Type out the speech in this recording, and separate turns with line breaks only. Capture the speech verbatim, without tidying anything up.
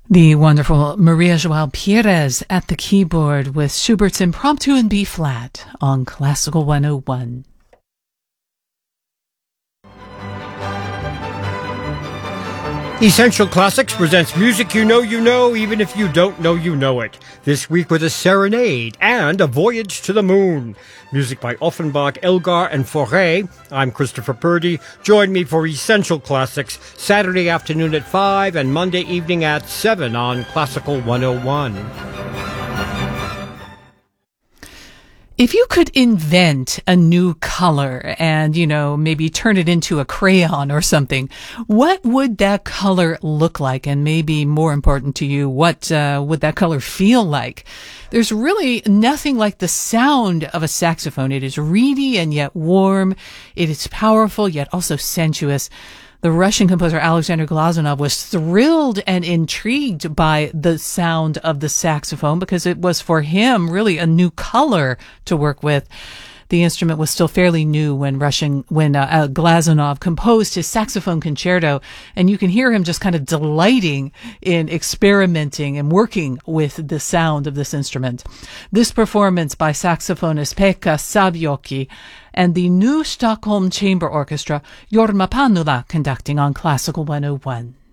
The wonderful Maria João Pires at the keyboard with Schubert's Impromptu in B-flat on Classical one oh one.
Essential Classics presents music you know you know, even if you don't know you know it. This week with a serenade and a voyage to the moon. Music by Offenbach, Elgar, and Fauré. I'm Christopher Purdy. Join me for Essential Classics, Saturday afternoon at five and Monday evening at seven on Classical one oh one.
If you could invent a new color and, you know, maybe turn it into a crayon or something, what would that color look like? And maybe more important to you, what uh, would that color feel like? There's really nothing like the sound of a saxophone. It is reedy and yet warm. It is powerful yet also sensuous. The Russian composer Alexander Glazunov was thrilled and intrigued by the sound of the saxophone because it was for him really a new color to work with. The instrument was still fairly new when Russian, when uh, uh, Glazunov composed his saxophone concerto, and you can hear him just kind of delighting in experimenting and working with the sound of this instrument. This performance by saxophonist Pekka Savioki and the New Stockholm Chamber Orchestra, Jorma Panula conducting on Classical one oh one.